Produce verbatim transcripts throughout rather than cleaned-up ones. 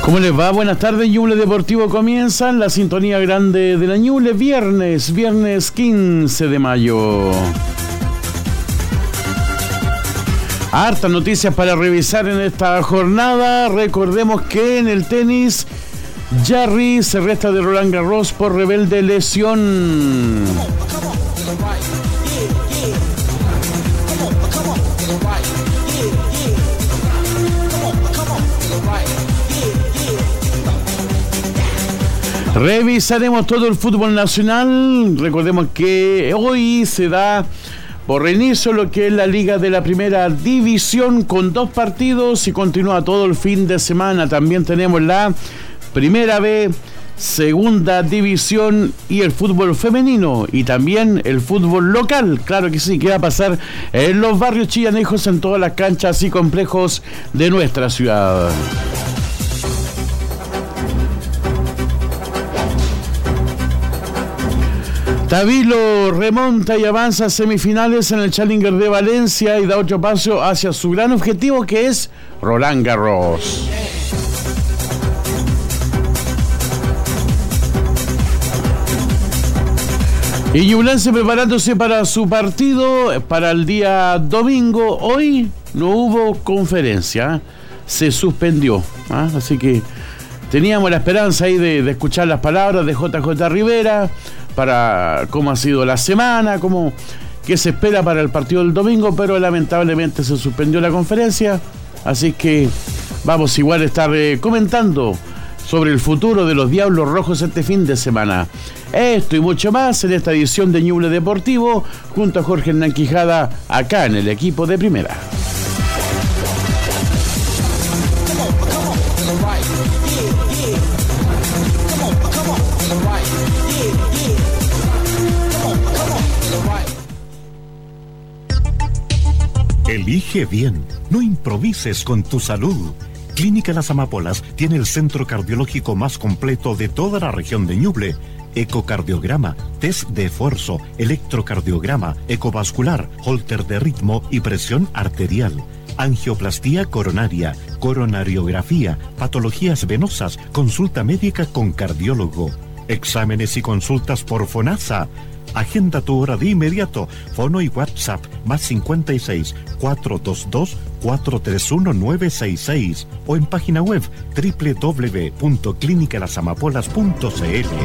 ¿Cómo les va? Buenas tardes, Ñuble Deportivo comienza en la sintonía grande de la Ñuble, viernes, viernes quince de mayo. Hartas noticias para revisar en esta jornada. Recordemos que en el tenis, Jarry se resta de Roland Garros por rebelde lesión. Revisaremos todo el fútbol nacional. Recordemos que hoy se da por reinicio lo que es la Liga de la Primera División con dos partidos y continúa todo el fin de semana. También tenemos la Primera B, Segunda División y el fútbol femenino y también el fútbol local. Claro que sí, que va a pasar en los barrios chillanejos, en todas las canchas y complejos de nuestra ciudad. Tabilo remonta y avanza a semifinales en el Challenger de Valencia y da otro paso hacia su gran objetivo, que es Roland Garros. Y Ñublense preparándose para su partido para el día domingo. Hoy no hubo conferencia, se suspendió, ¿ah? Así que teníamos la esperanza ahí de, de escuchar las palabras de J J Rivera para cómo ha sido la semana, cómo, qué se espera para el partido del domingo, pero lamentablemente se suspendió la conferencia, así que vamos igual a estar eh, comentando sobre el futuro de los Diablos Rojos este fin de semana. Esto y mucho más en esta edición de Ñuble Deportivo, junto a Jorge Hernán Quijada, acá en el equipo de primera. Elige bien, no improvises con tu salud. Clínica Las Amapolas tiene el centro cardiológico más completo de toda la región de Ñuble. Ecocardiograma, test de esfuerzo, electrocardiograma, ecovascular, holter de ritmo y presión arterial. Angioplastía coronaria, coronariografía, patologías venosas, consulta médica con cardiólogo. Exámenes y consultas por FONASA. Agenda tu hora de inmediato. Fono y WhatsApp más cincuenta y seis, cuatrocientos veintidós, cuatrocientos treinta y uno, novecientos sesenta y seis o en página web doble u doble u doble u punto clínica las amapolas punto c l.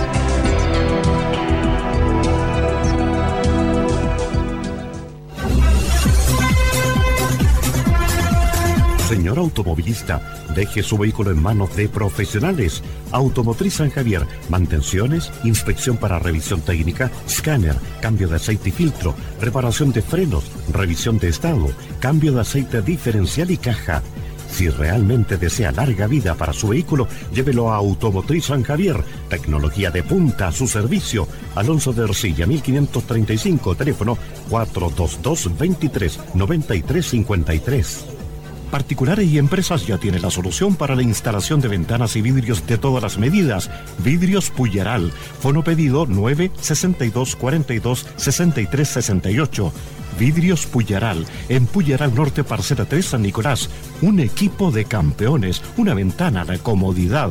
Señor automovilista, deje su vehículo en manos de profesionales. Automotriz San Javier, mantenciones, inspección para revisión técnica, escáner, cambio de aceite y filtro, reparación de frenos, revisión de estado, cambio de aceite diferencial y caja. Si realmente desea larga vida para su vehículo, llévelo a Automotriz San Javier. Tecnología de punta a su servicio. Alonso de Ercilla, mil quinientos treinta y cinco, teléfono cuatro dos dos, veintitrés, noventa y tres cincuenta y tres. Particulares y empresas ya tienen la solución para la instalación de ventanas y vidrios de todas las medidas. Vidrios Puyaral. Fono pedido nueve sesenta y dos, cuarenta y dos, sesenta y tres sesenta y ocho. Vidrios Puyaral. En Puyaral Norte, Parcela tres, San Nicolás. Un equipo de campeones. Una ventana de comodidad.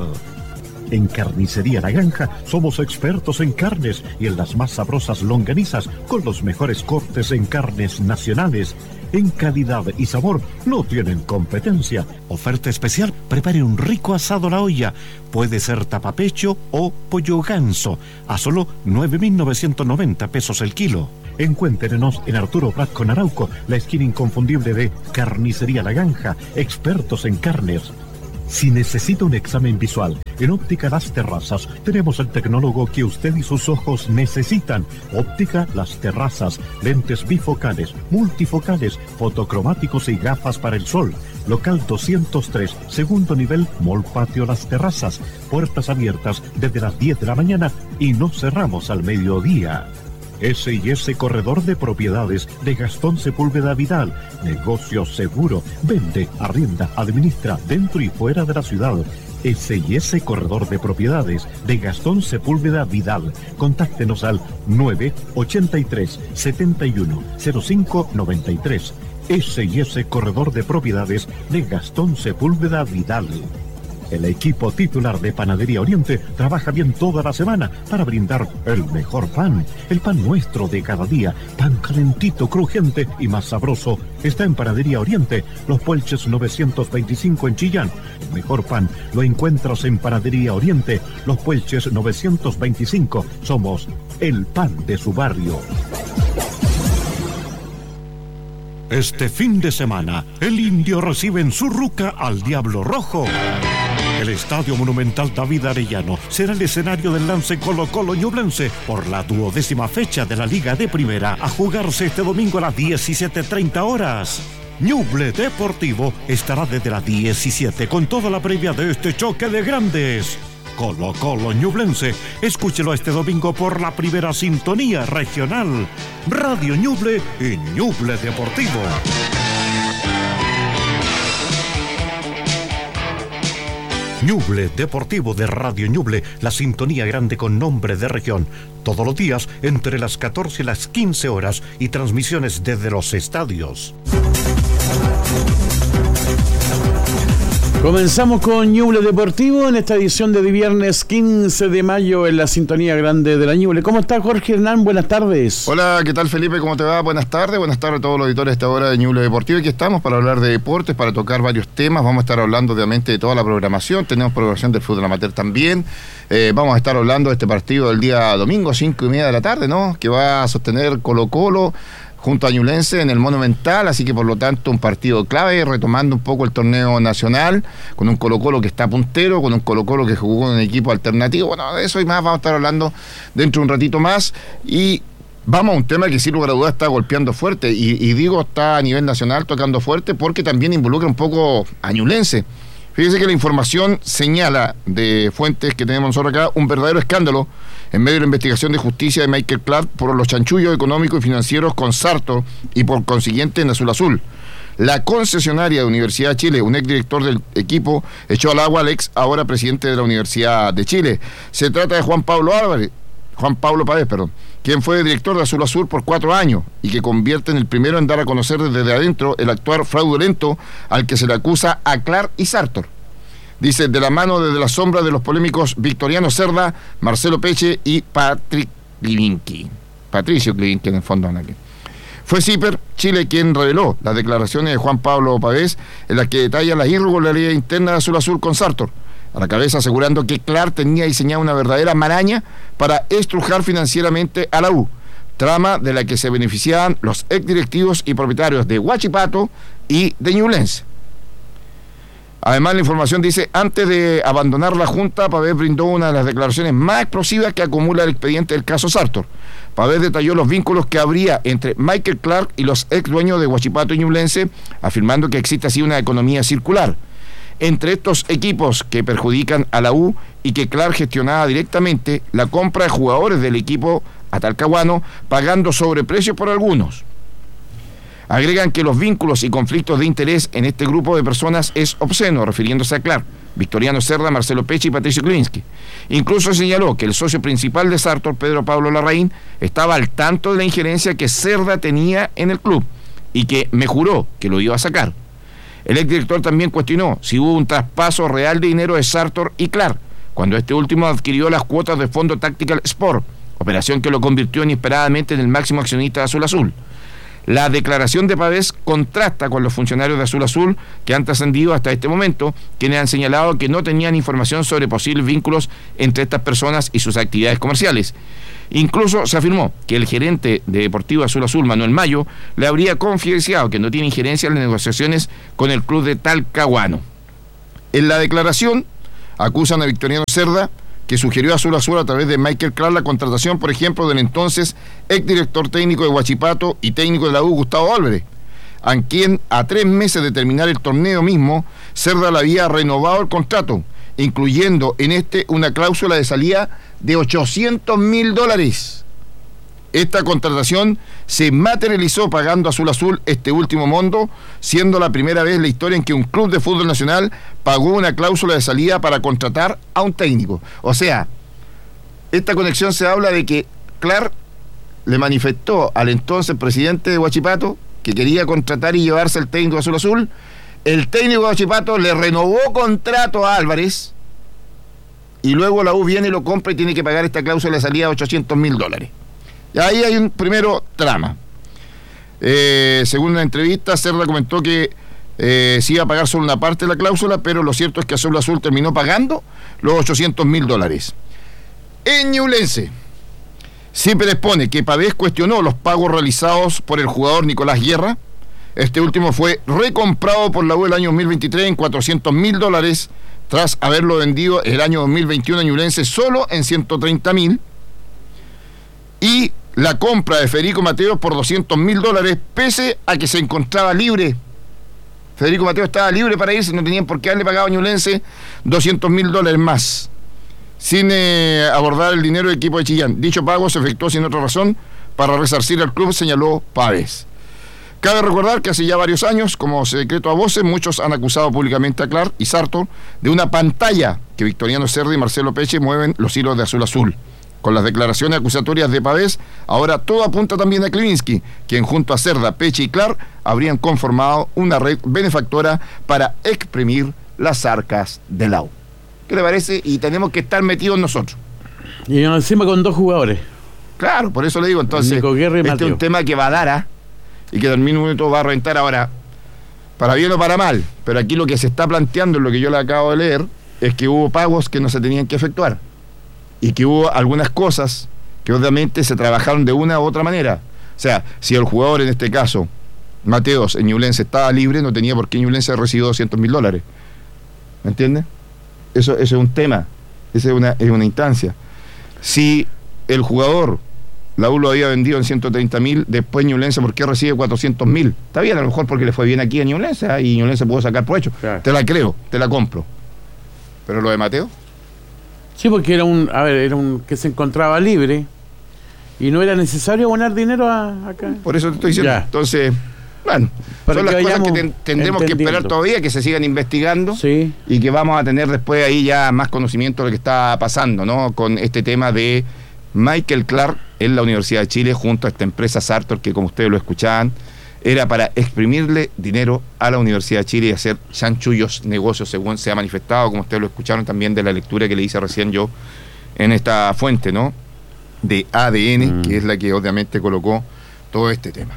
En Carnicería La Granja somos expertos en carnes y en las más sabrosas longanizas con los mejores cortes en carnes nacionales. En calidad y sabor no tienen competencia. Oferta especial, prepare un rico asado a la olla. Puede ser tapapecho o pollo ganso, a solo nueve mil novecientos noventa pesos el kilo. Encuéntrenos en Arturo Prat con Arauco, la esquina inconfundible de Carnicería La Granja, expertos en carnes. Si necesita un examen visual, en Óptica Las Terrazas tenemos el tecnólogo que usted y sus ojos necesitan. Óptica Las Terrazas, lentes bifocales, multifocales, fotocromáticos y gafas para el sol. Local doscientos tres, segundo nivel, Mall Patio Las Terrazas. Puertas abiertas desde las diez de la mañana y no cerramos al mediodía. ese y ese Corredor de Propiedades de Gastón Sepúlveda Vidal. Negocio seguro. Vende, arrienda, administra dentro y fuera de la ciudad. ese y ese Corredor de Propiedades de Gastón Sepúlveda Vidal. Contáctenos al nueve ochenta y tres, setenta y uno, cero cinco noventa y tres. ese y ese Corredor de Propiedades de Gastón Sepúlveda Vidal. El equipo titular de Panadería Oriente trabaja bien toda la semana para brindar el mejor pan. El pan nuestro de cada día, pan calentito, crujiente y más sabroso, está en Panadería Oriente, Los Puelches novecientos veinticinco en Chillán. El mejor pan lo encuentras en Panadería Oriente, Los Puelches novecientos veinticinco. Somos el pan de su barrio. Este fin de semana, el Indio recibe en su ruca al Diablo Rojo. El Estadio Monumental David Arellano será el escenario del lance Colo-Colo Ñublense por la duodécima fecha de la Liga de Primera, a jugarse este domingo a las diecisiete treinta horas. Ñuble Deportivo estará desde las diecisiete con toda la previa de este choque de grandes. Colo-Colo Ñublense, escúchelo este domingo por la primera sintonía regional, Radio Ñuble y Ñuble Deportivo. Ñuble Deportivo de Radio Ñuble, la sintonía grande con nombre de región. Todos los días entre las catorce y las quince horas y transmisiones desde los estadios. Comenzamos con Ñuble Deportivo en esta edición de viernes quince de mayo en la sintonía grande de la Ñuble. ¿Cómo está Jorge Hernán? Buenas tardes. Hola, ¿qué tal Felipe? ¿Cómo te va? Buenas tardes. Buenas tardes a todos los auditores de esta hora de Ñuble Deportivo. Aquí estamos para hablar de deportes, para tocar varios temas. Vamos a estar hablando obviamente de toda la programación. Tenemos programación del fútbol amateur también. Eh, vamos a estar hablando de este partido del día domingo, cinco y media de la tarde, ¿no? Que va a sostener Colo-Colo junto a Ñublense en el Monumental, así que por lo tanto un partido clave, retomando un poco el torneo nacional, con un Colo-Colo que está puntero, con un Colo-Colo que jugó en un equipo alternativo. Bueno, de eso y más vamos a estar hablando dentro de un ratito más, y vamos a un tema que sin lugar a dudas está golpeando fuerte, y, y digo está a nivel nacional tocando fuerte porque también involucra un poco a Ñublense. Fíjese que la información señala de fuentes que tenemos nosotros acá un verdadero escándalo en medio de la investigación de justicia de Michael Clark por los chanchullos económicos y financieros con Sartor y por consiguiente en Azul Azul. La concesionaria de Universidad de Chile, un exdirector del equipo, echó al agua al ex ahora presidente de la Universidad de Chile. Se trata de Juan Pablo Álvarez, Juan Pablo Pavés, perdón, quien fue director de Azul Azul por cuatro años y que convierte en el primero en dar a conocer desde adentro el actuar fraudulento al que se le acusa a Clark y Sartor. Dice, de la mano desde la sombra de los polémicos Victoriano Cerda, Marcelo Peche y Patrick Klivinski. Patricio Klivinski en el fondo. Aquí. Fue CIPER Chile quien reveló las declaraciones de Juan Pablo Pavés en las que detalla las irregularidades internas de Azul Azul con Sartor, a la cabeza asegurando que Clark tenía diseñado una verdadera maraña para estrujar financieramente a la U, trama de la que se beneficiaban los exdirectivos y propietarios de Huachipato y de Ñublense. Además, la información dice, antes de abandonar la Junta, Pavés brindó una de las declaraciones más explosivas que acumula el expediente del caso Sartor. Pavés detalló los vínculos que habría entre Michael Clark y los ex dueños de Huachipato y Ñublense, afirmando que existe así una economía circular entre estos equipos que perjudican a la U y que Clark gestionaba directamente la compra de jugadores del equipo atalcahuano, pagando sobreprecios por algunos. Agregan que los vínculos y conflictos de interés en este grupo de personas es obsceno, refiriéndose a Clark, Victoriano Cerda, Marcelo Peche y Patricio Klivinski. Incluso señaló que el socio principal de Sartor, Pedro Pablo Larraín, estaba al tanto de la injerencia que Cerda tenía en el club y que me juró que lo iba a sacar. El exdirector también cuestionó si hubo un traspaso real de dinero de Sartor y Clark, cuando este último adquirió las cuotas de Fondo Tactical Sport, operación que lo convirtió inesperadamente en el máximo accionista de Azul Azul. La declaración de Pavés contrasta con los funcionarios de Azul Azul que han trascendido hasta este momento, quienes han señalado que no tenían información sobre posibles vínculos entre estas personas y sus actividades comerciales. Incluso se afirmó que el gerente de Deportivo Azul Azul, Manuel Mayo, le habría confidenciado que no tiene injerencia en las negociaciones con el club de Talcahuano. En la declaración acusan a Victoriano Cerda, que sugirió a Azul Azul a través de Michael Clark la contratación, por ejemplo, del entonces exdirector técnico de Huachipato y técnico de la U, Gustavo Álvarez, a quien a tres meses de terminar el torneo mismo, Cerda le había renovado el contrato, incluyendo en este una cláusula de salida de ochocientos mil dólares. Esta contratación se materializó pagando a Azul Azul este último monto, siendo la primera vez en la historia en que un club de fútbol nacional pagó una cláusula de salida para contratar a un técnico. O sea, esta conexión se habla de que Clark le manifestó al entonces presidente de Huachipato que quería contratar y llevarse al técnico de Azul Azul, El técnico de Huachipato le renovó contrato a Álvarez y luego la U viene y lo compra y tiene que pagar esta cláusula de salida de ochocientos mil dólares. Y ahí hay un primero trama. Eh, según una entrevista, Cerda comentó que eh, se iba a pagar solo una parte de la cláusula, pero lo cierto es que Azul Azul terminó pagando los ochocientos mil dólares. En Ñublense, siempre expone que Pavés cuestionó los pagos realizados por el jugador Nicolás Guerra. Este último fue recomprado por la U el año dos mil veintitrés en cuatrocientos mil dólares, tras haberlo vendido el año dos mil veintiuno a Ñublense solo en ciento treinta mil. Y la compra de Federico Mateos por doscientos mil dólares, pese a que se encontraba libre. Federico Mateos estaba libre para irse, no tenían por qué haberle pagado a Ñublense doscientos mil dólares más, sin eh, abordar el dinero del equipo de Chillán. Dicho pago se efectuó sin otra razón para resarcir al club, señaló Pavés. Cabe recordar que hace ya varios años, como secreto a voces, muchos han acusado públicamente a Clark y Sartor de una pantalla que Victoriano Cerda y Marcelo Peche mueven los hilos de Azul Azul. Con las declaraciones acusatorias de Pavés, ahora todo apunta también a Klivinsky, quien junto a Cerda, Peche y Clark habrían conformado una red benefactora para exprimir las arcas del A U. ¿Qué le parece? Y tenemos que estar metidos nosotros. Y encima con dos jugadores. Claro, por eso le digo, entonces, Nico Guerra y este Mateo. es un tema que va a dar a, y que en un minuto va a reventar ahora, para bien o para mal, pero aquí lo que se está planteando, en lo que yo le acabo de leer, es que hubo pagos que no se tenían que efectuar, y que hubo algunas cosas que obviamente se trabajaron de una u otra manera. O sea, si el jugador, en este caso, Mateos, en Ñublense, estaba libre, no tenía por qué Ñublense recibió doscientos mil dólares. ¿Me entiendes? Eso, eso es un tema, esa es una, es una instancia. Si el jugador, la U lo había vendido en ciento treinta mil, después Ñublense, ¿por qué recibe cuatrocientos mil? Está bien, a lo mejor porque le fue bien aquí a Ñublense, ¿eh? Y Ñublense pudo sacar provecho. Claro. Te la creo, te la compro. Pero lo de Mateo... Sí, porque era un, a ver, era un que se encontraba libre y no era necesario abonar dinero a, acá. Por eso te estoy diciendo. Ya. Entonces, bueno, para son las cosas que ten, tendremos que esperar todavía, que se sigan investigando, sí, y que vamos a tener después ahí ya más conocimiento de lo que está pasando, ¿no? Con este tema de Michael Clark en la Universidad de Chile junto a esta empresa Sartor, que como ustedes lo escuchaban, era para exprimirle dinero a la Universidad de Chile y hacer chanchullos negocios, según se ha manifestado, como ustedes lo escucharon también de la lectura que le hice recién yo en esta fuente, ¿no? De A D N, mm. que es la que obviamente colocó todo este tema.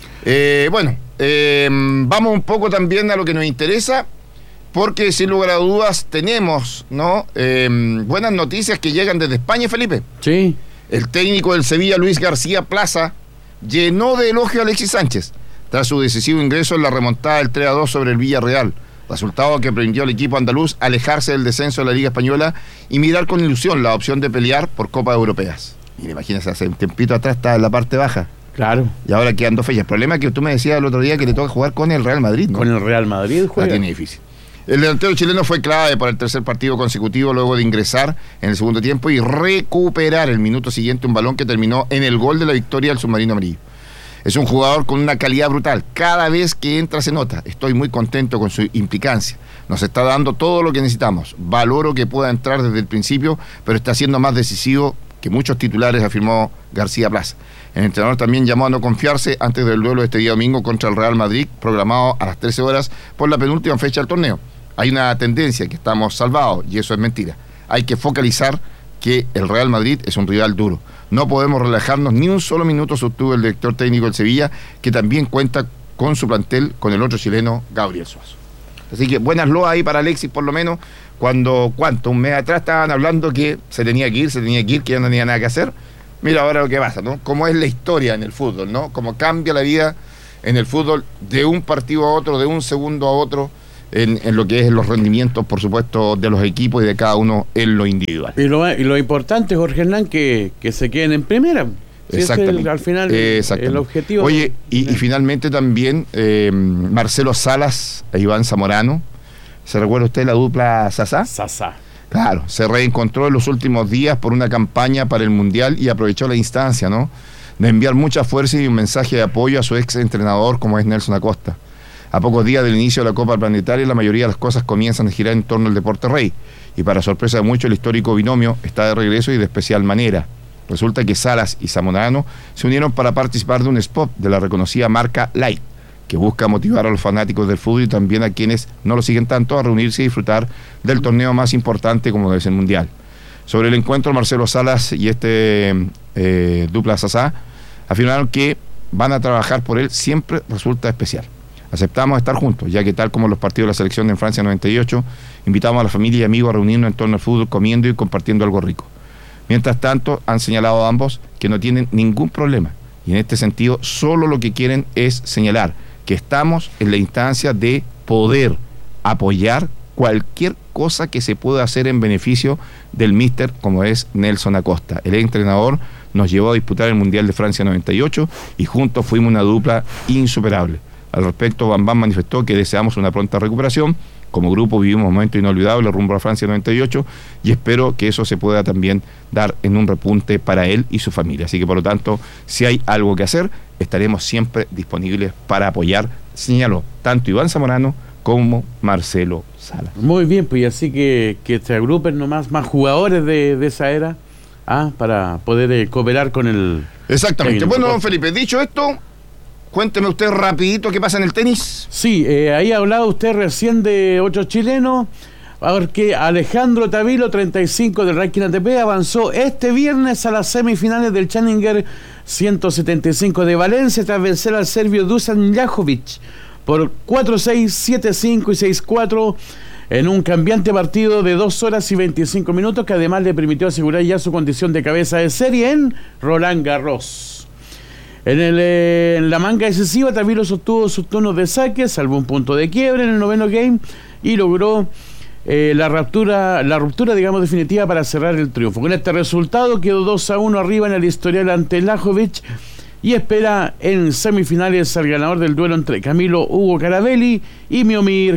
Eh, bueno, eh, vamos un poco también a lo que nos interesa, porque sin lugar a dudas tenemos, ¿no? Eh, buenas noticias que llegan desde España, Felipe. Sí. El técnico del Sevilla, Luis García Plaza, llenó de elogio a Alexis Sánchez tras su decisivo ingreso en la remontada del tres a dos sobre el Villarreal, resultado que permitió al equipo andaluz alejarse del descenso de la Liga Española y mirar con ilusión la opción de pelear por Copas Europeas. Y imagínense, hace un tiempito atrás estaba en la parte baja. Claro. Y ahora quedan dos fechas. El problema es que tú me decías el otro día que le toca jugar con el Real Madrid, ¿no? Con el Real Madrid juega. La tiene difícil. El delantero chileno fue clave para el tercer partido consecutivo luego de ingresar en el segundo tiempo y recuperar el minuto siguiente un balón que terminó en el gol de la victoria del submarino amarillo. Es un jugador con una calidad brutal. Cada vez que entra se nota. Estoy muy contento con su implicancia. Nos está dando todo lo que necesitamos. Valoro que pueda entrar desde el principio, pero está siendo más decisivo que muchos titulares, afirmó García Plaza. El entrenador también llamó a no confiarse antes del duelo de este día domingo contra el Real Madrid, programado a las trece horas por la penúltima fecha del torneo. Hay una tendencia que estamos salvados y eso es mentira. Hay que focalizar que el Real Madrid es un rival duro. No podemos relajarnos ni un solo minuto, sostuvo el director técnico del Sevilla, que también cuenta con su plantel, con el otro chileno, Gabriel Suazo. Así que buenas loas ahí para Alexis, por lo menos, cuando, ¿cuánto? Un mes atrás estaban hablando que se tenía que ir, se tenía que ir, que ya no tenía nada que hacer. Mira ahora lo que pasa, ¿no? Cómo es la historia en el fútbol, ¿no? Cómo cambia la vida en el fútbol de un partido a otro, de un segundo a otro, En, en lo que es los rendimientos, por supuesto, de los equipos y de cada uno en lo individual. Y lo, y lo importante, Jorge Hernán, que, que se queden en primera. Exactamente. Es el, al final, Exactamente. el objetivo. Oye, y, y finalmente también eh, Marcelo Salas e Iván Zamorano. ¿Se recuerda usted la dupla Sasá? Sasá. Claro, se reencontró en los últimos días por una campaña para el Mundial y aprovechó la instancia, ¿no? De enviar mucha fuerza y un mensaje de apoyo a su ex entrenador como es Nelson Acosta. A pocos días del inicio de la Copa Planetaria, la mayoría de las cosas comienzan a girar en torno al deporte rey. Y para sorpresa de muchos, el histórico binomio está de regreso y de especial manera. Resulta que Salas y Zamorano se unieron para participar de un spot de la reconocida marca Light, que busca motivar a los fanáticos del fútbol y también a quienes no lo siguen tanto a reunirse y disfrutar del torneo más importante como es el Mundial. Sobre el encuentro, Marcelo Salas y este eh, dupla Sasá afirmaron que van a trabajar por él, siempre resulta especial. Aceptamos estar juntos, ya que tal como los partidos de la selección en Francia noventa y ocho, invitamos a la familia y amigos a reunirnos en torno al fútbol, comiendo y compartiendo algo rico. Mientras tanto, han señalado a ambos que no tienen ningún problema, y en este sentido solo lo que quieren es señalar que estamos en la instancia de poder apoyar cualquier cosa que se pueda hacer en beneficio del míster como es Nelson Acosta. El entrenador nos llevó a disputar el Mundial de Francia noventa y ocho y juntos fuimos una dupla insuperable. Al respecto, Bambam manifestó que deseamos una pronta recuperación. Como grupo vivimos momentos inolvidables rumbo a Francia noventa y ocho y espero que eso se pueda también dar en un repunte para él y su familia. Así que por lo tanto, si hay algo que hacer, estaremos siempre disponibles para apoyar, señaló tanto Iván Zamorano como Marcelo Salas. Muy bien, pues así que, que se agrupen nomás más jugadores de, de esa era, ¿ah? Para poder eh, cooperar con el... Exactamente. técnico. Bueno, don Felipe, dicho esto, cuénteme usted rapidito qué pasa en el tenis. Sí, eh, ahí hablaba usted recién de otro chileno, porque Alejandro Tavilo, treinta y cinco del ranking A T P, avanzó este viernes a las semifinales del Challenger ciento setenta y cinco de Valencia tras vencer al serbio Dusan Lajovic por cuatro seis, siete cinco y seis cuatro en un cambiante partido de dos horas y veinticinco minutos que además le permitió asegurar ya su condición de cabeza de serie en Roland Garros. En, el, eh, en la manga decisiva, Tavilo sostuvo sus turnos de saque, salvó un punto de quiebre en el noveno game y logró eh, la ruptura, la ruptura, digamos, definitiva para cerrar el triunfo. Con este resultado quedó dos a uno arriba en el historial ante Lajovic y espera en semifinales al ganador del duelo entre Camilo Hugo Carabelli y Miomir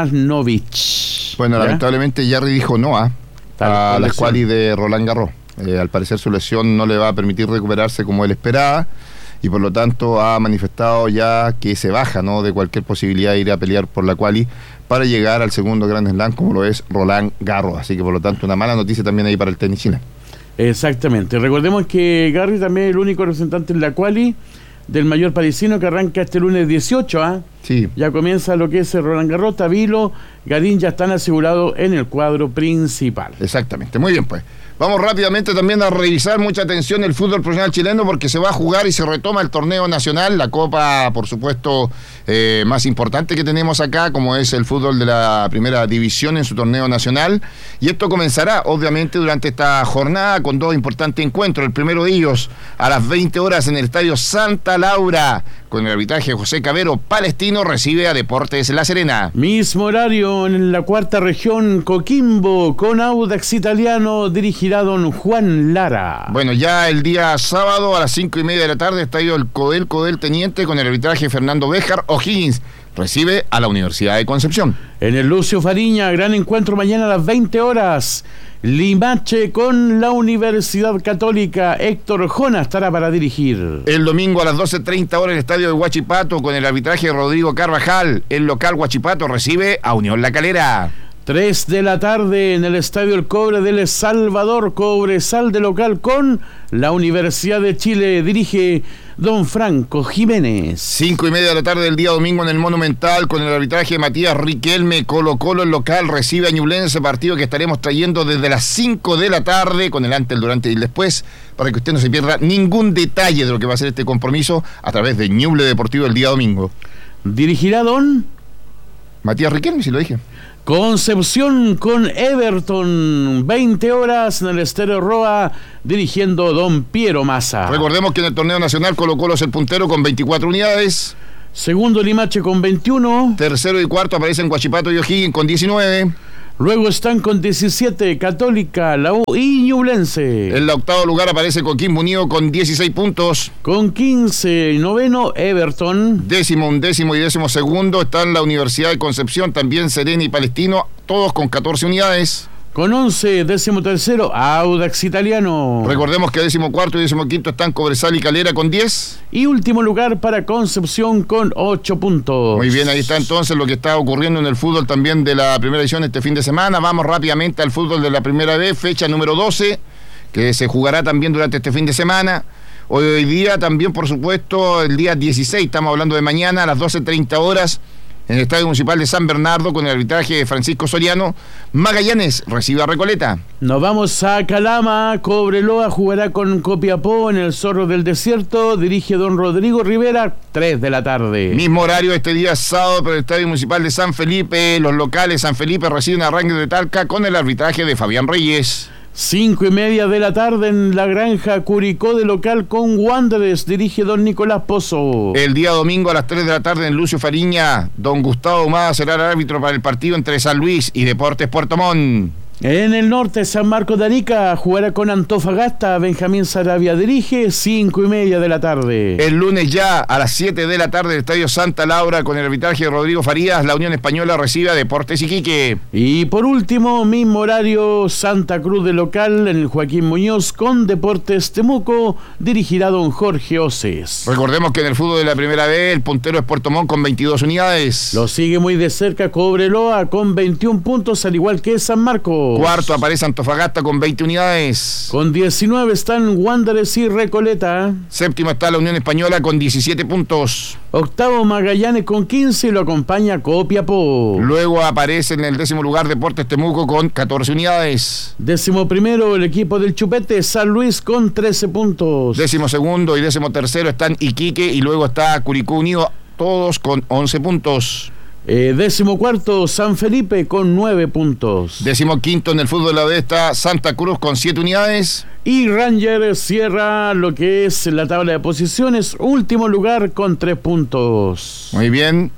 Kecmanovic. Bueno, ¿ya? Lamentablemente Jarry dijo no a, a la quali de Roland Garros. Eh, al parecer su lesión no le va a permitir recuperarse como él esperaba y por lo tanto ha manifestado ya que se baja, ¿no?, de cualquier posibilidad de ir a pelear por la quali para llegar al segundo Grand Slam como lo es Roland Garros. Así que por lo tanto una mala noticia también ahí para el tenis chileno. Exactamente. Recordemos que Garry también es el único representante en la quali del mayor parisino que arranca este lunes dieciocho. ¿ah? Sí. Ya comienza lo que es el Roland Garros. Tavilo, Garín ya están asegurados en el cuadro principal. Exactamente. Muy bien, pues. Vamos rápidamente también a revisar, mucha atención, el fútbol profesional chileno porque se va a jugar y se retoma el torneo nacional, la copa, por supuesto, eh, más importante que tenemos acá, como es el fútbol de la primera división en su torneo nacional. Y esto comenzará, obviamente, durante esta jornada con dos importantes encuentros. El primero de ellos a las veinte horas en el Estadio Santa Laura, con el arbitraje de José Cabero. Palestino recibe a Deportes La Serena. Mismo horario en la cuarta región, Coquimbo, con Audax Italiano, dirigirá don Juan Lara. Bueno, ya el día sábado a las cinco y media de la tarde, estadio el Codelco del Teniente, con el arbitraje de Fernando Béjar. O'Higgins recibe a la Universidad de Concepción. En el Lucio Fariña, gran encuentro mañana a las veinte horas. Limache con la Universidad Católica. Héctor Jona estará para dirigir. El domingo a las doce treinta horas en el estadio de Huachipato, con el arbitraje de Rodrigo Carvajal. El local Huachipato recibe a Unión La Calera. tres de la tarde en el Estadio El Cobre del El Salvador, Cobresal de local con la Universidad de Chile, dirige don Franco Jiménez. cinco y media de la tarde del día domingo en el Monumental, con el arbitraje de Matías Riquelme. Colo Colo, el local, recibe a Ñublense, partido que estaremos trayendo desde las cinco de la tarde, con el antes, el durante y el después, para que usted no se pierda ningún detalle de lo que va a ser este compromiso a través de Ñuble Deportivo el día domingo. Dirigirá don Matías Riquelme, si lo dije. Concepción con Everton, veinte horas en el Estéreo Roa, dirigiendo don Piero Massa. Recordemos que en el torneo nacional Colo Colo es el puntero con veinticuatro unidades. Segundo Limache con veintiuno. Tercero y cuarto aparecen Huachipato y O'Higgins con diecinueve. Luego están con diecisiete Católica, la U y Ñublense. En el octavo lugar aparece Coquimbo Unido con dieciséis puntos. Con quince, noveno Everton. Décimo, undécimo y décimo segundo están la Universidad de Concepción, también Serena y Palestino, todos con catorce unidades. Con once, décimo tercero, Audax Italiano. Recordemos que décimo cuarto y décimo quinto están Cobresal y Calera con diez. Y último lugar para Concepción con ocho puntos. Muy bien, ahí está entonces lo que está ocurriendo en el fútbol también de la primera edición este fin de semana. Vamos rápidamente al fútbol de la primera B, fecha número doce, que se jugará también durante este fin de semana. Hoy día también, por supuesto, el día dieciséis, estamos hablando de mañana, a las doce treinta horas, en el Estadio Municipal de San Bernardo, con el arbitraje de Francisco Soriano, Magallanes recibe a Recoleta. Nos vamos a Calama, Cobreloa jugará con Copiapó en el Zorro del Desierto, dirige don Rodrigo Rivera, tres de la tarde. Mismo horario este día sábado, pero el Estadio Municipal de San Felipe, los locales San Felipe reciben a Rangers de Talca con el arbitraje de Fabián Reyes. Cinco y media de la tarde en la Granja Curicó de local con Wanderers, dirige don Nicolás Pozo. El día domingo a las tres de la tarde en Lucio Fariña, don Gustavo Humada será el árbitro para el partido entre San Luis y Deportes Puerto Montt. En el norte, San Marcos de Arica jugará con Antofagasta, Benjamín Sarabia dirige, cinco y media de la tarde. El lunes ya a las siete de la tarde en el Estadio Santa Laura con el arbitraje de Rodrigo Farías, la Unión Española recibe a Deportes Iquique. Y por último, mismo horario, Santa Cruz de local en el Joaquín Muñoz con Deportes Temuco, dirigirá don Jorge Oces. Recordemos que en el fútbol de la primera vez el puntero es Puerto Montt con veintidós unidades. Lo sigue muy de cerca Cobreloa con veintiún puntos, al igual que San Marcos. Cuarto aparece Antofagasta con veinte unidades. Con diecinueve están Wanderers y Recoleta. Séptimo está la Unión Española con diecisiete puntos. Octavo Magallanes con quince y lo acompaña Copiapó. Luego aparece en el décimo lugar Deportes Temuco con catorce unidades. Décimo primero el equipo del Chupete, San Luis con trece puntos. Décimo segundo y décimo tercero están Iquique y luego está Curicó Unido, todos con once puntos. Eh, décimo cuarto, San Felipe con nueve puntos. Décimo quinto en el fútbol de la B está Santa Cruz con siete unidades. Y Rangers cierra lo que es la tabla de posiciones, último lugar con tres puntos. Muy bien.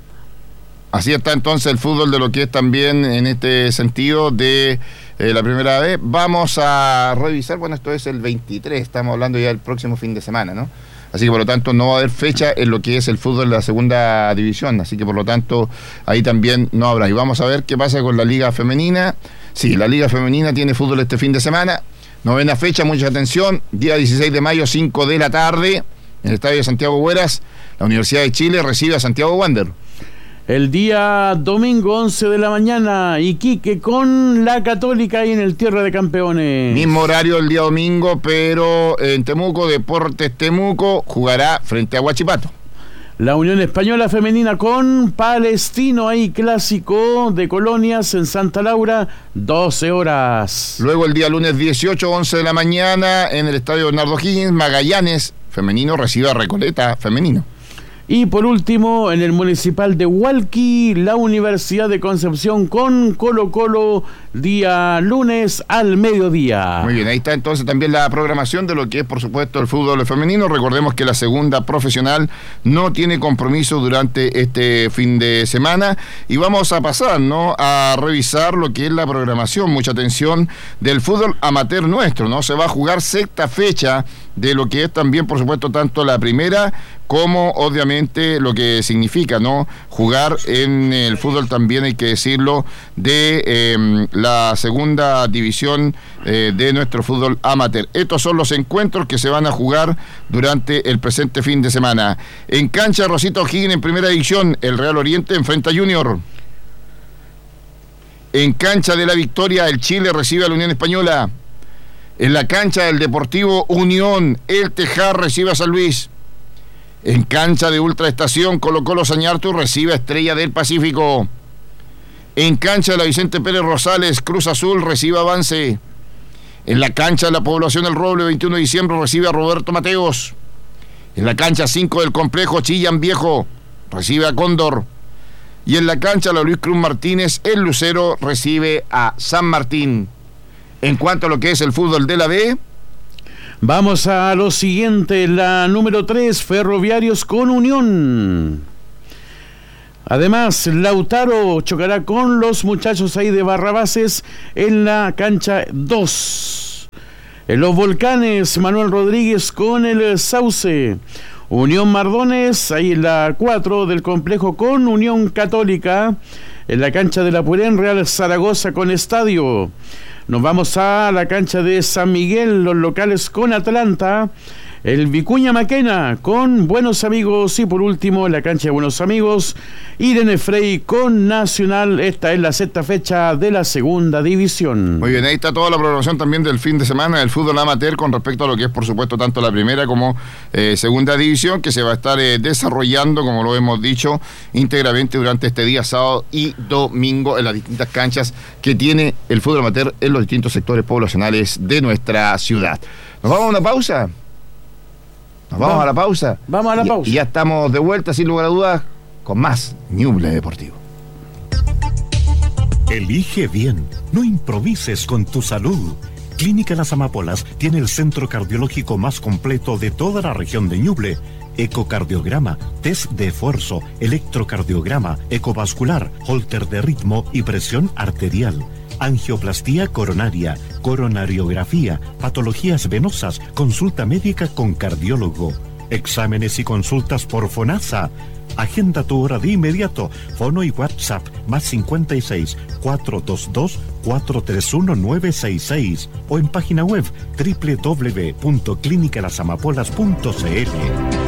Así está entonces el fútbol de lo que es también en este sentido de eh, la primera B. Vamos a revisar, bueno, esto es el veintitrés, estamos hablando ya del próximo fin de semana, ¿no? Así que por lo tanto no va a haber fecha en lo que es el fútbol de la segunda división, así que por lo tanto ahí también no habrá. Y vamos a ver qué pasa con la Liga Femenina. Sí, la Liga Femenina tiene fútbol este fin de semana. Novena fecha, mucha atención, día dieciséis de mayo, cinco de la tarde, en el Estadio de Santiago Hueras, la Universidad de Chile recibe a Santiago Wander. El día domingo, once de la mañana, Iquique con la Católica ahí en el Tierra de Campeones. Mismo horario el día domingo, pero en Temuco, Deportes Temuco jugará frente a Huachipato. La Unión Española Femenina con Palestino, ahí clásico de Colonias en Santa Laura, doce horas. Luego el día lunes dieciocho, once de la mañana, en el Estadio Bernardo O'Higgins, Magallanes Femenino recibe a Recoleta Femenino. Y por último, en el Municipal de Hualqui, la Universidad de Concepción con Colo Colo, día lunes al mediodía. Muy bien, ahí está entonces también la programación de lo que es, por supuesto, el fútbol femenino. Recordemos que la segunda profesional no tiene compromiso durante este fin de semana. Y vamos a pasar, ¿no?, a revisar lo que es la programación, mucha atención, del fútbol amateur nuestro, ¿no? Se va a jugar sexta fecha de lo que es también, por supuesto, tanto la primera como obviamente lo que significa, ¿no?, jugar en el fútbol también, hay que decirlo, de eh, la segunda división eh, de nuestro fútbol amateur. Estos son los encuentros que se van a jugar durante el presente fin de semana. En cancha Rosita O'Higgins en primera división, el Real Oriente enfrenta a Junior. En cancha de la Victoria, el Chile recibe a la Unión Española. En la cancha del Deportivo Unión, el Tejar recibe a San Luis. En cancha de Ultraestación, Colo Colo Sañartu recibe a Estrella del Pacífico. En cancha de la Vicente Pérez Rosales, Cruz Azul recibe a Avance. En la cancha de la Población El Roble, veintiuno de diciembre, recibe a Roberto Mateos. En la cancha cinco del complejo Chillán Viejo, recibe a Cóndor. Y en la cancha de la Luis Cruz Martínez, el Lucero recibe a San Martín. En cuanto a lo que es el fútbol de la B, vamos a lo siguiente, la número tres, Ferroviarios con Unión. Además, Lautaro chocará con los muchachos ahí de Barrabases en la cancha dos. En los Volcanes, Manuel Rodríguez con el Sauce. Unión Mardones, ahí en la cuatro del complejo con Unión Católica. En la cancha de la Purén, Real Zaragoza con Estadio. Nos vamos a la cancha de San Miguel, los locales con Atlanta. el Vicuña Maquena con Buenos Amigos y por último en la cancha de Buenos Amigos, Irene Frey con Nacional. Esta es la sexta fecha de la segunda división. Muy bien, ahí está toda la programación también del fin de semana del fútbol amateur con respecto a lo que es por supuesto tanto la primera como eh, segunda división, que se va a estar eh, desarrollando, como lo hemos dicho, íntegramente durante este día sábado y domingo en las distintas canchas que tiene el fútbol amateur en los distintos sectores poblacionales de nuestra ciudad. ¿Nos vamos a una pausa? Nos vamos, vamos a la pausa. Vamos a la y, pausa. Y ya estamos de vuelta, sin lugar a dudas, con más Ñuble Deportivo. Elige bien, no improvises con tu salud. Clínica Las Amapolas tiene el centro cardiológico más completo de toda la región de Ñuble. Ecocardiograma, test de esfuerzo, electrocardiograma, ecovascular, holter de ritmo y presión arterial. Angioplastía coronaria, coronariografía, patologías venosas, consulta médica con cardiólogo, exámenes y consultas por FONASA. Agenda tu hora de inmediato. Fono y WhatsApp más cincuenta y seis, cuatrocientos veintidós, cuatrocientos treinta y uno, novecientos sesenta y seis o en página web doble u doble u doble u punto clínica las amapolas punto c l.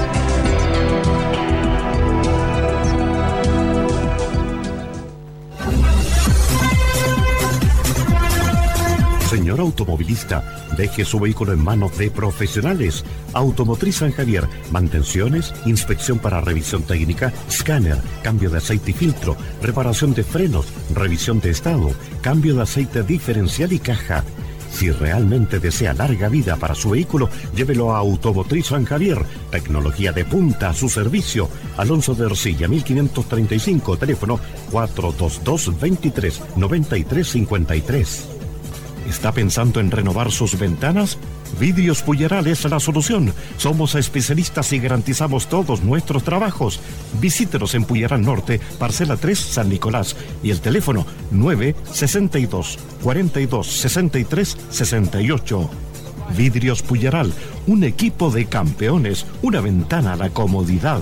Señor automovilista, deje su vehículo en manos de profesionales. Automotriz San Javier, mantenciones, inspección para revisión técnica, escáner, cambio de aceite y filtro, reparación de frenos, revisión de estado, cambio de aceite diferencial y caja. Si realmente desea larga vida para su vehículo, llévelo a Automotriz San Javier. Tecnología de punta a su servicio. Alonso de Ercilla, mil quinientos treinta y cinco, teléfono cuatro dos dos, veintitrés, noventa y tres cincuenta y tres. ¿Está pensando en renovar sus ventanas? Vidrios Puyeral es la solución. Somos especialistas y garantizamos todos nuestros trabajos. Visítenos en Puyeral Norte, parcela tres, San Nicolás, y el teléfono nueve sesenta y dos, cuarenta y dos, sesenta y tres, sesenta y ocho. Vidrios Puyeral, un equipo de campeones, una ventana a la comodidad.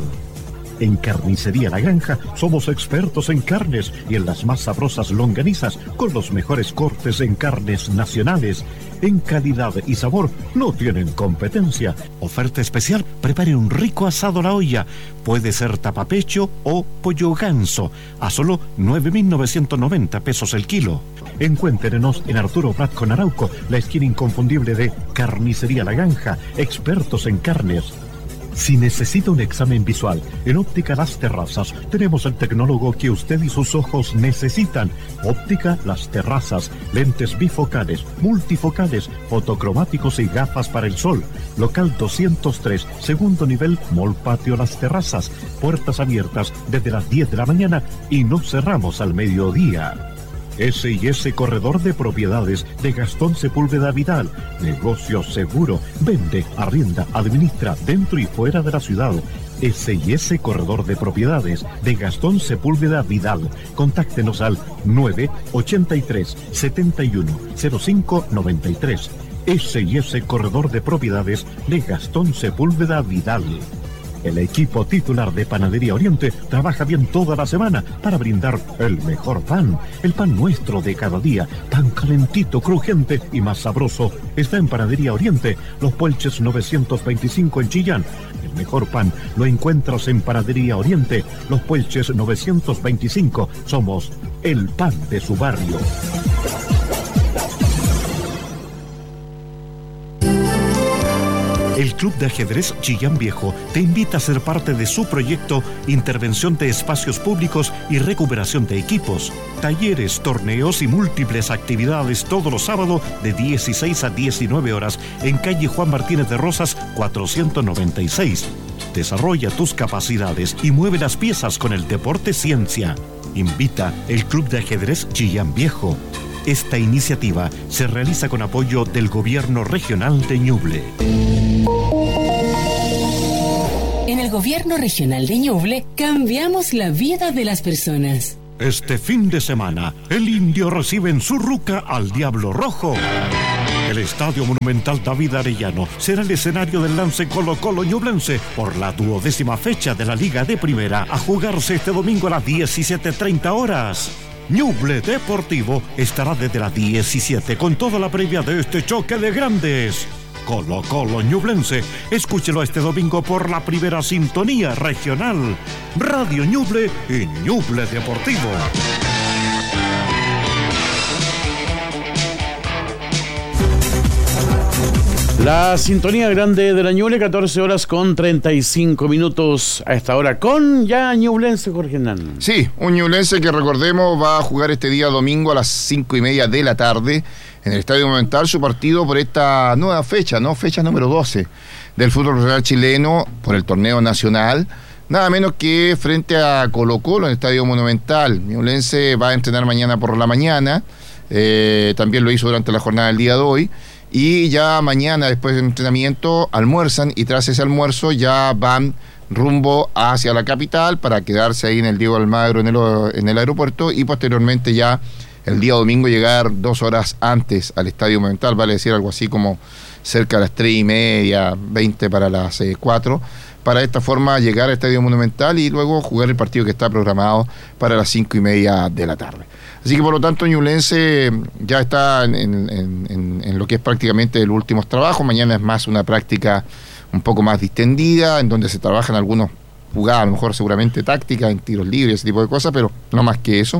En Carnicería La Granja somos expertos en carnes y en las más sabrosas longanizas con los mejores cortes en carnes nacionales. En calidad y sabor no tienen competencia. Oferta especial, prepare un rico asado a la olla. Puede ser tapapecho o pollo ganso a solo nueve mil novecientos noventa pesos el kilo. Encuéntrenos en Arturo Prat con Arauco, la esquina inconfundible de Carnicería La Granja, expertos en carnes. Si necesita un examen visual, en Óptica Las Terrazas tenemos el tecnólogo que usted y sus ojos necesitan. Óptica Las Terrazas, lentes bifocales, multifocales, fotocromáticos y gafas para el sol. Local doscientos tres, segundo nivel, Mall Patio Las Terrazas. Puertas abiertas desde las diez de la mañana y no cerramos al mediodía. S y S Corredor de Propiedades de Gastón Sepúlveda Vidal. Negocio seguro. Vende, arrienda, administra dentro y fuera de la ciudad. S y S Corredor de Propiedades de Gastón Sepúlveda Vidal. Contáctenos al nueve ochenta y tres, setenta y uno, cero cinco noventa y tres. S y S Corredor de Propiedades de Gastón Sepúlveda Vidal. El equipo titular de Panadería Oriente trabaja bien toda la semana para brindar el mejor pan. El pan nuestro de cada día, tan calentito, crujiente y más sabroso, está en Panadería Oriente, Los Puelches novecientos veinticinco en Chillán. El mejor pan lo encuentras en Panadería Oriente, Los Puelches novecientos veinticinco. Somos el pan de su barrio. El Club de Ajedrez Chillán Viejo te invita a ser parte de su proyecto Intervención de Espacios Públicos y Recuperación de Equipos. Talleres, torneos y múltiples actividades todos los sábados de dieciséis a diecinueve horas en calle Juan Martínez de Rosas cuatrocientos noventa y seis. Desarrolla tus capacidades y mueve las piezas con el deporte ciencia. Invita el Club de Ajedrez Chillán Viejo. Esta iniciativa se realiza con apoyo del Gobierno Regional de Ñuble. En el Gobierno Regional de Ñuble cambiamos la vida de las personas. Este fin de semana, el Indio recibe en su ruca al Diablo Rojo. El Estadio Monumental David Arellano será el escenario del lance Colo-Colo ñublense por la duodécima fecha de la Liga de Primera, a jugarse este domingo a las diecisiete treinta horas. Ñuble Deportivo estará desde las diecisiete con toda la previa de este choque de grandes. Colo Colo Ñublense. Escúchelo este domingo por la primera sintonía regional. Radio Ñuble y Ñuble Deportivo. La sintonía grande de la Ñuble, catorce horas con treinta y cinco minutos a esta hora, con ya ñublense, Jorge Hernán. Sí, un ñublense que recordemos va a jugar este día domingo a las cinco y media de la tarde en el Estadio Monumental su partido por esta nueva fecha, ¿no? Fecha número doce del fútbol profesional chileno por el torneo nacional. Nada menos que frente a Colo Colo en el Estadio Monumental. Ñublense va a entrenar mañana por la mañana, eh, también lo hizo durante la jornada del día de hoy. Y ya mañana, después del entrenamiento, almuerzan y tras ese almuerzo ya van rumbo hacia la capital para quedarse ahí en el Diego Almagro en el, en el aeropuerto y posteriormente ya el día domingo llegar dos horas antes al Estadio Monumental, vale decir algo así como cerca de las tres y media, veinte para las eh, cuatro, para de esta forma llegar al Estadio Monumental y luego jugar el partido que está programado para las cinco y media de la tarde. Así que por lo tanto Ñublense ya está en, en, en, en lo que es prácticamente los últimos trabajos. Mañana es más una práctica un poco más distendida, en donde se trabajan algunos jugadas, a lo mejor seguramente tácticas, en tiros libres, ese tipo de cosas, pero no más que eso.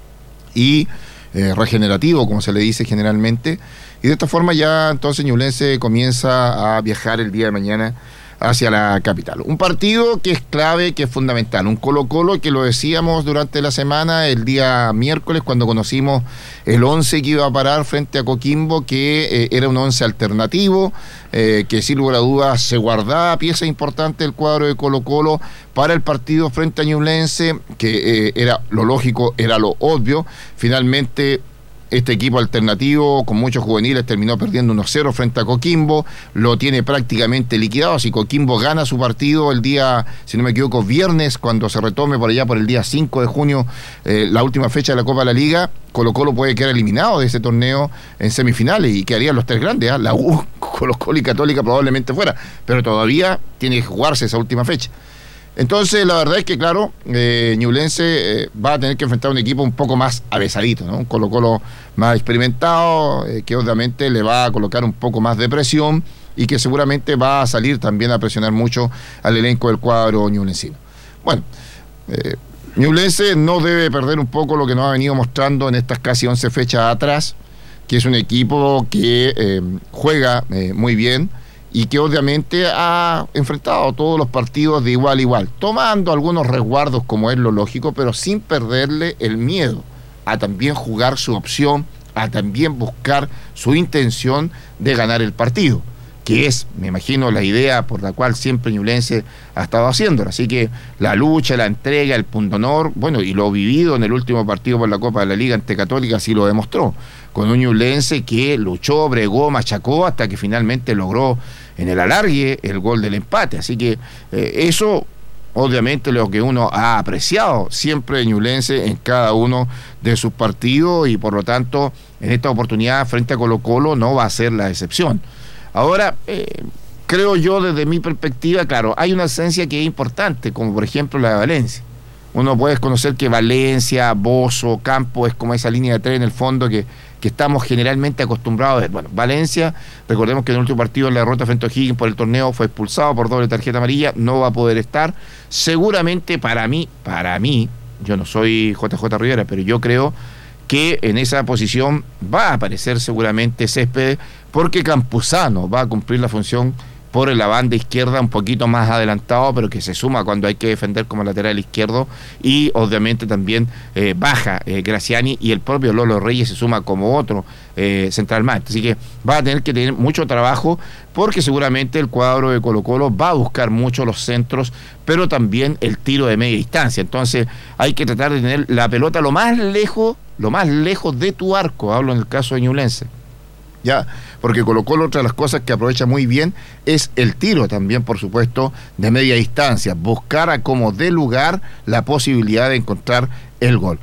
Y eh, regenerativo, como se le dice generalmente. Y de esta forma ya entonces Ñublense comienza a viajar el día de mañana hacia la capital. Un partido que es clave, que es fundamental. Un Colo Colo que lo decíamos durante la semana, el día miércoles, cuando conocimos el once que iba a parar frente a Coquimbo, que eh, era un once alternativo, eh, que sin lugar a dudas se guardaba pieza importante del cuadro de Colo Colo para el partido frente a Ñublense, que eh, era lo lógico, era lo obvio. Finalmente este equipo alternativo con muchos juveniles terminó perdiendo uno cero frente a Coquimbo, lo tiene prácticamente liquidado. Si Coquimbo gana su partido el día, si no me equivoco, viernes, cuando se retome por allá por el día cinco de junio, eh, la última fecha de la Copa de la Liga, Colo Colo puede quedar eliminado de ese torneo en semifinales y quedarían los tres grandes, ¿eh? La U, Colo Colo y Católica probablemente fuera, pero todavía tiene que jugarse esa última fecha. Entonces, la verdad es que, claro, eh, Ñublense eh, va a tener que enfrentar a un equipo un poco más avesadito, ¿no? Un Colo Colo más experimentado, eh, que obviamente le va a colocar un poco más de presión y que seguramente va a salir también a presionar mucho al elenco del cuadro ñublensino. Bueno, eh, Ñublense no debe perder un poco lo que nos ha venido mostrando en estas casi once fechas atrás, que es un equipo que eh, juega eh, muy bien, y que obviamente ha enfrentado todos los partidos de igual a igual, tomando algunos resguardos como es lo lógico, pero sin perderle el miedo a también jugar su opción, a también buscar su intención de ganar el partido, que es, me imagino, la idea por la cual siempre Ñublense ha estado haciéndolo. Así que la lucha, la entrega, el pundonor, bueno, y lo vivido en el último partido por la Copa de la Liga ante Católica sí lo demostró, con un Ñublense que luchó, bregó, machacó hasta que finalmente logró en el alargue el gol del empate. Así que eh, eso obviamente lo que uno ha apreciado siempre de Ñublense en cada uno de sus partidos, y por lo tanto en esta oportunidad frente a Colo Colo no va a ser la excepción. Ahora, eh, creo yo desde mi perspectiva, claro, hay una ausencia que es importante, como por ejemplo la de Valencia. Uno puede conocer que Valencia, Bozo, Campo es como esa línea de tres en el fondo que, que estamos generalmente acostumbrados a ver. Bueno, Valencia, recordemos que en el último partido en la derrota frente a O'Higgins por el torneo fue expulsado por doble tarjeta amarilla, no va a poder estar. Seguramente para mí, para mí, yo no soy J J Rivera, pero yo creo que en esa posición va a aparecer seguramente Céspedes, porque Campuzano va a cumplir la función por la banda izquierda un poquito más adelantado, pero que se suma cuando hay que defender como lateral izquierdo, y obviamente también eh, baja eh, Graciani, y el propio Lolo Reyes se suma como otro eh, central más. Así que va a tener que tener mucho trabajo, porque seguramente el cuadro de Colo Colo va a buscar mucho los centros, pero también el tiro de media distancia. Entonces hay que tratar de tener la pelota lo más lejos, lo más lejos de tu arco, hablo en el caso de Ñublense. Ya, porque Colo Colo, otra de las cosas que aprovecha muy bien es el tiro también, por supuesto, de media distancia, buscar a como dé lugar la posibilidad de encontrar el gol.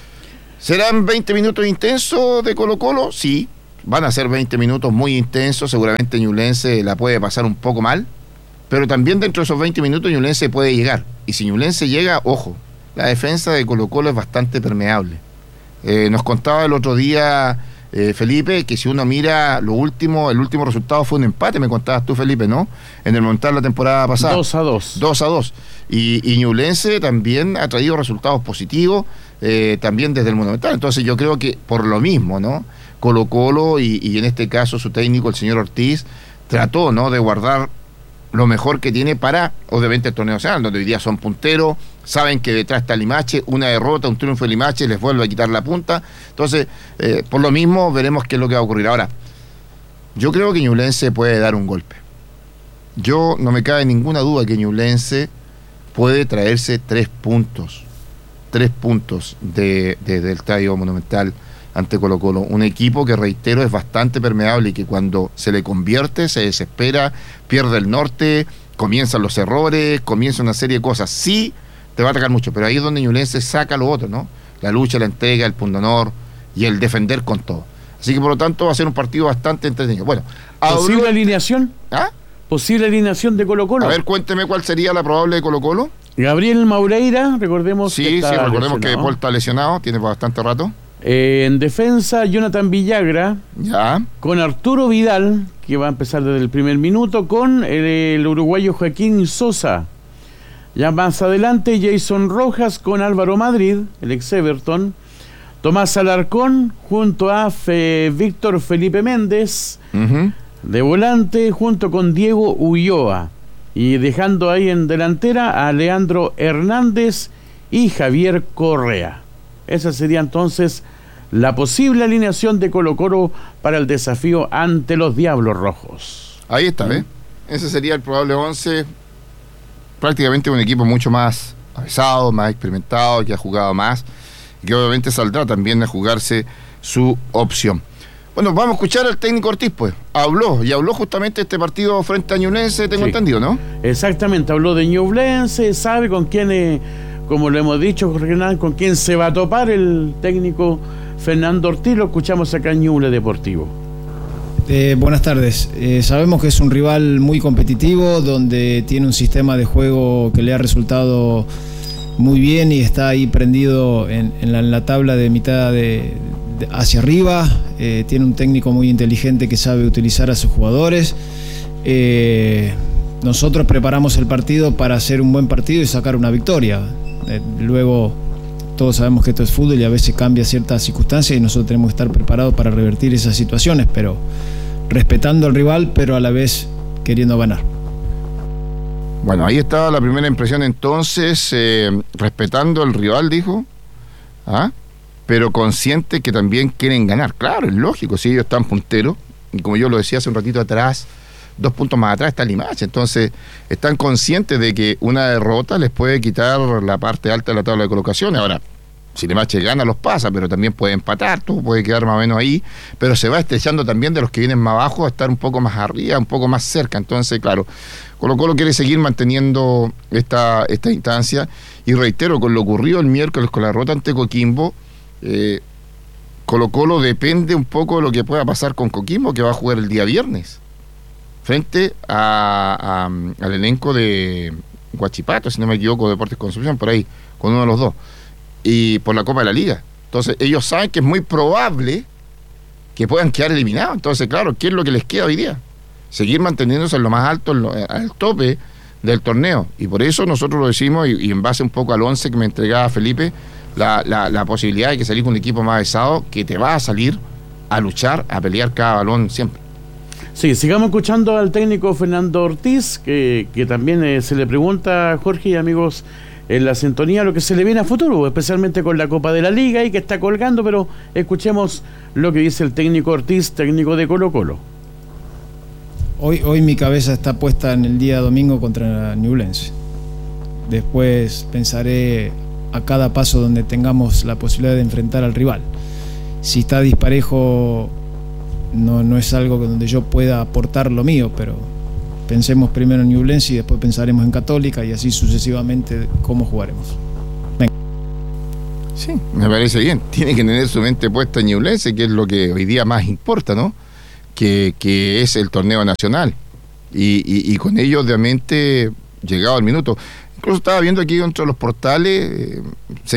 ¿Serán veinte minutos intensos de Colo Colo? Sí, van a ser veinte minutos muy intensos, seguramente Ñublense la puede pasar un poco mal, pero también dentro de esos veinte minutos Ñublense puede llegar, y si Ñublense llega, ojo, la defensa de Colo Colo es bastante permeable. Eh, nos contaba el otro día eh, Felipe, que si uno mira lo último, el último resultado fue un empate, me contabas tú, Felipe, ¿no? En el Monumental la temporada pasada. dos a dos. dos a dos. Y, y Ñublense también ha traído resultados positivos, eh, también desde el Monumental. Entonces yo creo que por lo mismo, ¿no? Colo Colo y, y en este caso su técnico, el señor Ortiz, trató, ¿no?, de guardar lo mejor que tiene para, obviamente, el torneo nacional, donde hoy día son punteros, saben que detrás está Limache, una derrota, un triunfo de Limache, les vuelve a quitar la punta. Entonces, eh, por lo mismo, veremos qué es lo que va a ocurrir. Ahora, yo creo que Ñublense puede dar un golpe. Yo no me cabe ninguna duda que Ñublense puede traerse tres puntos, tres puntos de, de, del Estadio Monumental ante Colo Colo, un equipo que, reitero, es bastante permeable y que cuando se le convierte se desespera, pierde el norte, comienzan los errores, comienza una serie de cosas. Sí, te va a atacar mucho, pero ahí es donde Ñublense saca lo otro, ¿no? La lucha, la entrega, el pundonor y el defender con todo. Así que, por lo tanto, va a ser un partido bastante entretenido. Bueno, ¿posible habló... alineación? ¿Ah? ¿Posible alineación de Colo Colo? A ver, cuénteme cuál sería la probable de Colo Colo. Gabriel Maureira, recordemos sí, que está Sí, sí, recordemos lesionado. que Paul está lesionado, tiene bastante rato. Eh, en defensa, Jonathan Villagra, ya, con Arturo Vidal, que va a empezar desde el primer minuto, con el, el uruguayo Joaquín Sosa. Ya más adelante, Jason Rojas con Álvaro Madrid, el ex Everton. Tomás Alarcón junto a Fe, Víctor Felipe Méndez, uh-huh. de volante, junto con Diego Ulloa. Y dejando ahí en delantera a Leandro Hernández y Javier Correa. Esa sería entonces la posible alineación de Colo Colo para el desafío ante los Diablos Rojos. Ahí está, ¿ves? ¿eh? Ese sería el probable once. Prácticamente un equipo mucho más avisado, más experimentado, que ha jugado más, y que obviamente saldrá también a jugarse su opción. Bueno, vamos a escuchar al técnico Ortiz, pues. Habló, y habló justamente de este partido frente a Ñublense, tengo sí. entendido, ¿no? Exactamente, habló de Ñublense, sabe con quién... Eh, como lo hemos dicho, Renan, con quién se va a topar el técnico Fernando Ortiz. Lo escuchamos acá en Ñuble Deportivo. Eh, buenas tardes. Eh, sabemos que es un rival muy competitivo, donde tiene un sistema de juego que le ha resultado muy bien y está ahí prendido en, en, la, en la tabla de mitad de, de hacia arriba. Eh, tiene un técnico muy inteligente que sabe utilizar a sus jugadores. Eh, nosotros preparamos el partido para hacer un buen partido y sacar una victoria. Eh, luego todos sabemos que esto es fútbol y a veces cambia ciertas circunstancias y nosotros tenemos que estar preparados para revertir esas situaciones, pero respetando al rival, pero a la vez queriendo ganar. Bueno, ahí estaba la primera impresión entonces, eh, respetando al rival, dijo, ¿ah? pero consciente que también quieren ganar. Claro, es lógico, si ellos están punteros, y como yo lo decía hace un ratito atrás, dos puntos más atrás está Limache, entonces están conscientes de que una derrota les puede quitar la parte alta de la tabla de colocaciones. Ahora, si Limache gana los pasa, pero también puede empatar, todo puede quedar más o menos ahí, pero se va estrechando también de los que vienen más abajo a estar un poco más arriba, un poco más cerca. Entonces, claro, Colo Colo quiere seguir manteniendo esta, esta instancia, y reitero, con lo ocurrido el miércoles con la derrota ante Coquimbo, eh, Colo Colo depende un poco de lo que pueda pasar con Coquimbo, que va a jugar el día viernes frente a, a, al elenco de Huachipato, si no me equivoco, Deportes Concepción, por ahí, con uno de los dos, y por la Copa de la Liga. Entonces ellos saben que es muy probable que puedan quedar eliminados. Entonces, claro, ¿qué es lo que les queda hoy día? Seguir manteniéndose en lo más alto, en lo, al tope del torneo, y por eso nosotros lo decimos, y, y en base un poco al once que me entregaba Felipe, la, la, la posibilidad de que salga un equipo más pesado, que te va a salir a luchar, a pelear cada balón siempre. Sí, sigamos escuchando al técnico Fernando Ortiz, que, que también eh, se le pregunta, Jorge y amigos, en la sintonía, lo que se le viene a futuro, especialmente con la Copa de la Liga y que está colgando, pero escuchemos lo que dice el técnico Ortiz, técnico de Colo Colo. Hoy, hoy mi cabeza está puesta en el día domingo contra Ñublense. Después pensaré a cada paso donde tengamos la posibilidad de enfrentar al rival. Si está disparejo, No, no es algo donde yo pueda aportar lo mío, pero pensemos primero en Ñublense y después pensaremos en Católica y así sucesivamente cómo jugaremos. Venga. Sí, me parece bien. Tiene que tener su mente puesta en Ñublense, que es lo que hoy día más importa, ¿no? Que, que es el torneo nacional. Y, y, y con ello, obviamente, llegado el minuto. Incluso estaba viendo aquí dentro de los portales, eh,